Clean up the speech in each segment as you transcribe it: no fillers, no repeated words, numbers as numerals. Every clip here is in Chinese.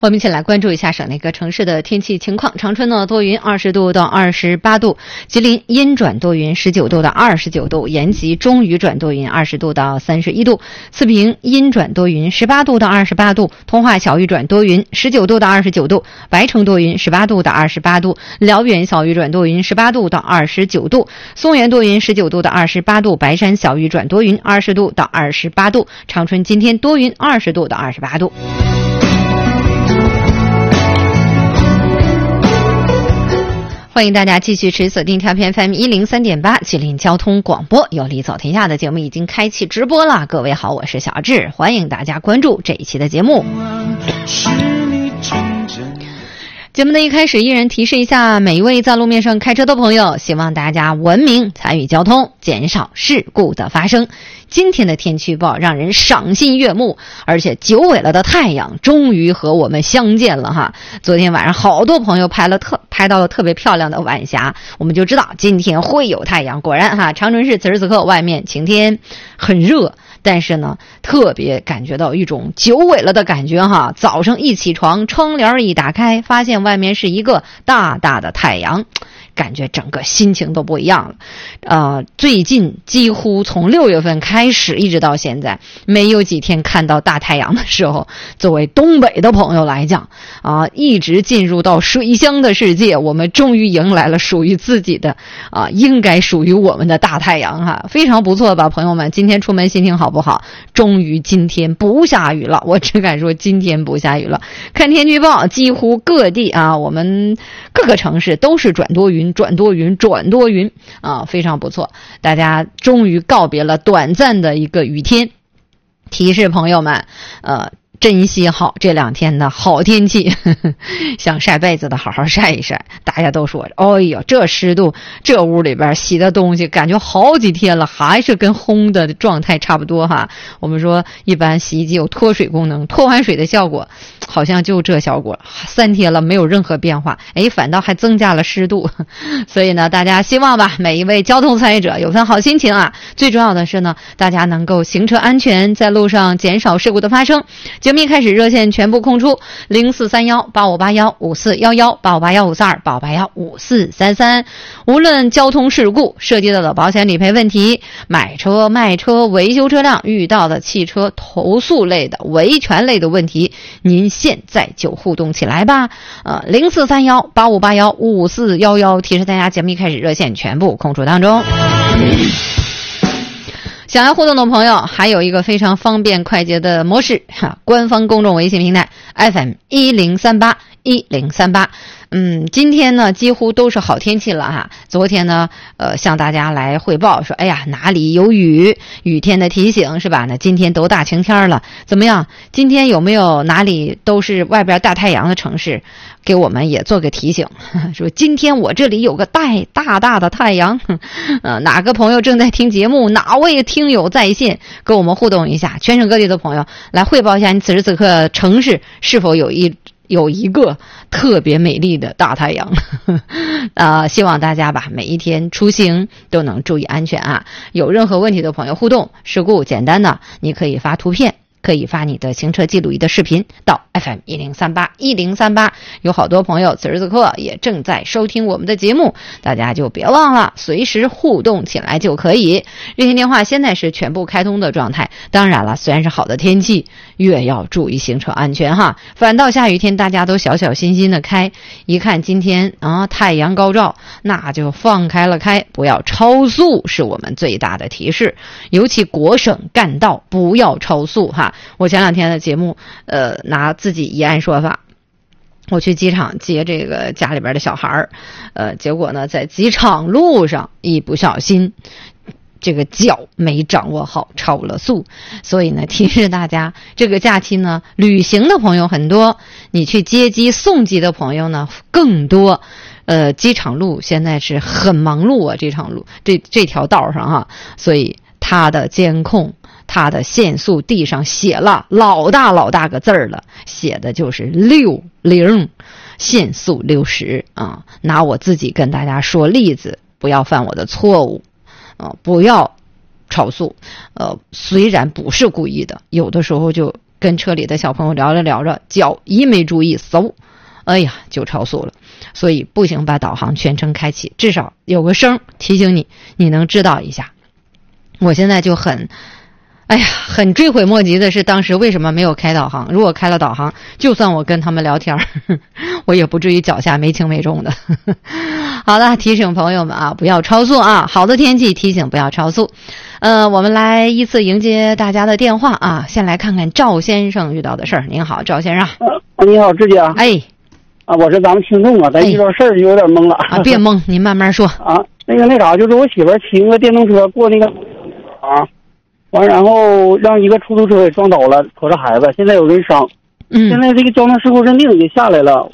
我们一起来关注一下省内各城市的天气情况。长春呢多云20度到28度，吉林阴转多云19度到29度，延吉中雨转多云20度到31度，四平阴转多云18度到28度，通化小雨转多云19度到29度，白城多云18度到28度，辽源小雨转多云18度到29度，松原多云19度到28度，白山小雨转多云20度到28度，长春今天多云20度到28度。欢迎大家继续持续锁定调频 FM 103.8吉林交通广播，有理走天下的节目已经开启直播了。各位好，我是小智，欢迎大家关注这一期的节目。节目的一开始依然提示一下每一位在路面上开车的朋友，希望大家文明参与交通，减少事故的发生。今天的天气预报让人赏心悦目，而且久违了的太阳终于和我们相见了哈。昨天晚上好多朋友拍到了特别漂亮的晚霞，我们就知道今天会有太阳。果然哈，长春市此时此刻外面晴天，很热，但是呢特别感觉到一种久违了的感觉哈。早上一起床，窗帘一打开，发现外面是一个大大的太阳，感觉整个心情都不一样了。最近几乎从6月份开始一直到现在，没有几天看到大太阳的时候，作为东北的朋友来讲一直进入到水乡的世界，我们终于迎来了属于自己的应该属于我们的大太阳哈，非常不错吧朋友们。今天出门心情好不好？终于今天不下雨了，我只敢说今天不下雨了。看天气预报，几乎各地我们各个城市都是转多云非常不错。大家终于告别了短暂的一个雨天，提示朋友们珍惜好这2天的好天气，想晒被子的好好晒一晒。大家都说哎呦这湿度，这屋里边洗的东西感觉好几天了还是跟烘的状态差不多哈。我们说一般洗衣机有脱水功能，脱完水的效果好像就这效果，3天了没有任何变化，反倒还增加了湿度。所以呢大家希望吧，每一位交通参与者有份好心情最重要的是呢大家能够行车安全，在路上减少事故的发生。节目一开始热线全部空出043185815411，858152，85815433。无论交通事故涉及到的保险理赔问题，买车卖车维修车辆遇到的汽车投诉类的维权类的问题，您现在就互动起来吧。043185815411，提示大家节目一开始热线全部空出当中。想要互动的朋友还有一个非常方便快捷的模式官方公众微信平台 FM 1038。今天呢几乎都是好天气了昨天呢向大家来汇报说哪里有雨天的提醒是吧？那今天都大晴天了，怎么样？今天有没有哪里都是外边大太阳的城市给我们也做个提醒，说今天我这里有个大大的太阳。哪个朋友正在听节目，哪位听友在线跟我们互动一下，全省各地的朋友来汇报一下你此时此刻城市是否有一个特别美丽的大太阳。希望大家吧每一天出行都能注意安全有任何问题的朋友互动事故简单的，你可以发图片，可以发你的行车记录仪的视频到 FM 1038。有好多朋友此时此刻也正在收听我们的节目，大家就别忘了随时互动起来就可以。热线电话现在是全部开通的状态，当然了，虽然是好的天气，越要注意行车安全反倒下雨天大家都小小心心的开，一看今天太阳高照，那就放开了开，不要超速是我们最大的提示。尤其国省干道不要超速我前2天的节目拿自己一案说法，我去机场接这个家里边的小孩结果呢在机场路上一不小心这个脚没掌握好，超了速。所以呢提示大家，这个假期呢旅行的朋友很多，你去接机送机的朋友呢更多。机场路现在是很忙碌这场路这条道上所以它的监控，它的限速地上写了老大个字了，写的就是60，限速60拿我自己跟大家说例子，不要犯我的错误不要超速。虽然不是故意的，有的时候就跟车里的小朋友聊着聊着，脚一没注意，嗖，哎呀，就超速了。所以不行，把导航全程开启，至少有个声提醒你，你能知道一下。我现在就很追悔莫及的是，当时为什么没有开导航？如果开了导航，就算我跟他们聊天，我也不至于脚下没轻没重的。好了，提醒朋友们啊，不要超速啊！好的天气提醒不要超速。我们来依次迎接大家的电话啊。先来看看赵先生遇到的事儿。您好，赵先生。 你好，志姐。 哎， 我是咱们听众啊，咱遇到事儿就有点懵了啊，别懵，您慢慢说啊。那啥，就是我媳妇儿骑个电动车过那个完然后让一个出租车给撞倒了，驮着孩子，现在有人伤。现在这个交通事故认定也下来了。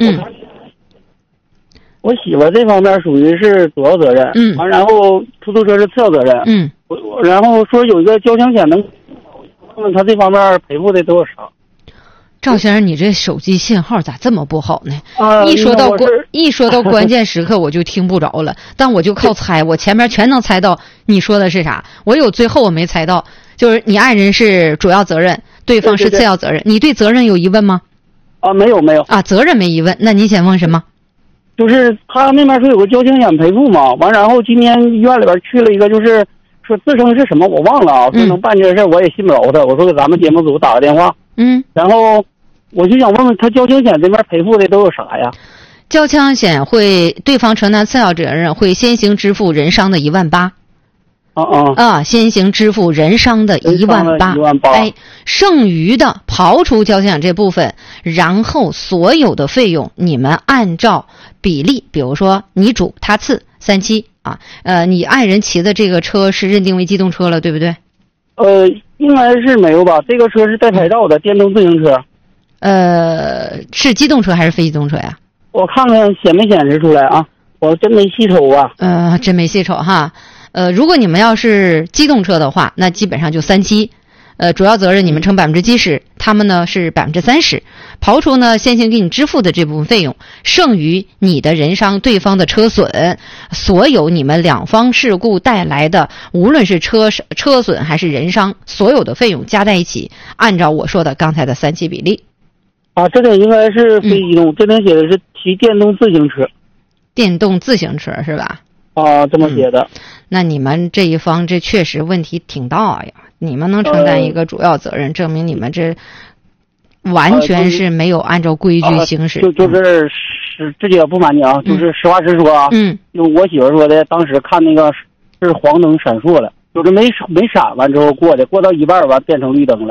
我媳妇儿这方面属于是主要责任。然后出租车是次要责任。然后说有一个交强险能问他这方面赔付的多少。 赵先生，你这手机信号咋这么不好呢？一说到关键时刻我就听不着了，但我就靠猜，我前面全能猜到你说的是啥，我有最后我没猜到，就是你爱人是主要责任，对方是次要责任。你对责任有疑问吗？ 没有啊， 责任没疑问，那你先问什么？ 就是他那边说有个交强险赔付嘛，然后今天医院里边去了一个，就是说自称是什么我忘了啊，说能办这事我也信不着他，我说给咱们节目组打个电话。然后我就想问问他交强险这边赔付的都有啥呀？ 交强险会对方承担次要责任，会先行支付人伤的18000。先行支付人伤的18000。哎，剩余的刨除交强险这部分，然后所有的费用你们按照比例，比如说你主他次37啊。你爱人骑的这个车是认定为机动车了，对不对？ 应该是没有吧？这个车是带牌照的电动自行车。 是机动车还是非机动车呀？ 我看看显没显示出来啊？我真没细瞅啊。 真没细瞅哈。如果你们要是机动车的话，那基本上就37。主要责任你们承70%，他们呢是30%。刨除呢先行给你支付的这部分费用，剩余你的人伤，对方的车损，所有你们两方事故带来的，无论是车损还是人伤，所有的费用加在一起，按照我说的刚才的37比例。 这个应该是非机动，这边写的是骑电动自行车。 电动自行车是吧？ 这么写的。 那你们这一方这确实问题挺大呀，你们能承担一个主要责任，证明你们这完全是没有按照规矩行驶。 就是这也不瞒你啊，就是实话实说啊。就我媳妇说的，当时看那个是黄灯闪烁了，就是没闪完之后过到一半完变成绿灯了。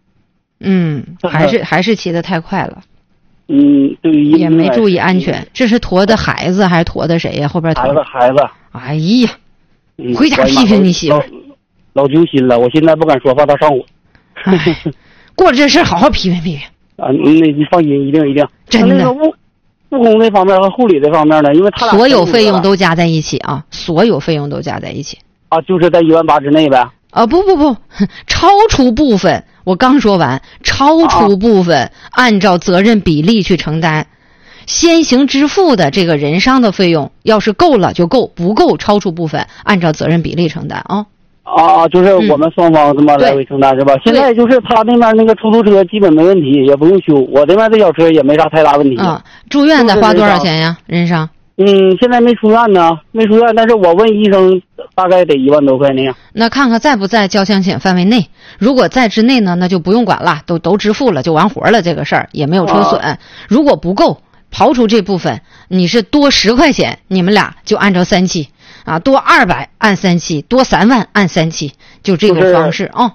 还是骑得太快了。 对， 也没注意安全。这是驮的孩子还是驮的谁呀？后边孩子。 哎呀，回家批评你媳妇。 老揪心了，我现在不敢说，怕他上火。 过了这事好好批评批评。 你放心，一定。 真的。 那个护工这方面和护理这方面呢，因为他俩所有费用都加在一起啊，所有费用都加在一起。 就是在18000之内呗。 不，超出部分，我刚说完，超出部分按照责任比例去承担。先行支付的这个人伤的费用，要是够了就够，不够超出部分按照责任比例承担啊。 就是我们双方这么来回承担是吧？现在就是他那边那个出租车基本没问题，也不用修，我这边这小车也没啥太大问题。 住院得花多少钱呀？人伤？ 现在没出院呢，但是我问医生大概得1万多块那样。 那看看在不在交强险范围内，如果在之内呢，那就不用管了，都支付了就完活了，这个事儿也没有车损。如果不够，刨除这部分，你是多10块钱，你们俩就按照37啊，多200按37，多3万按37，就这个方式啊。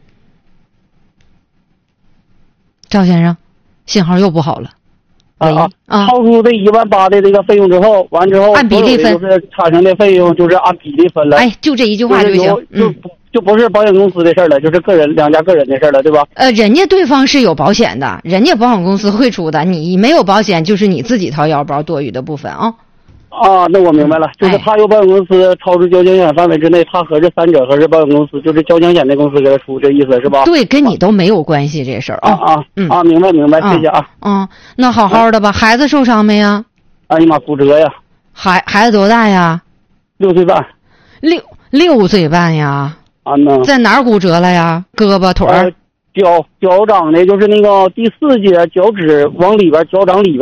赵先生，信号又不好了。 超出这18000的这个费用之后，完之后按比例分， 就是产生的费用就是按比例分了。 就这一句话就行。 就不是保险公司的事儿了，就是两家个人的事儿了，对吧？ 人家对方是有保险的，人家保险公司会出的，你没有保险就是你自己掏腰包多余的部分啊。 那我明白了，就是他有保险公司超出交强险范围之内，他合着3者合着保险公司，就是交强险的公司给他出，这意思是吧？ 对，跟你都没有关系这事儿明白，谢谢啊。 那好好的吧。孩子受伤没呀？ 哎呀妈，骨折呀！ 孩子多大呀 ？6岁半。 6岁半呀？ 呢？ 在哪儿骨折了呀？胳膊腿儿？ 脚掌的，就是那个第4节脚趾往里边，脚掌里边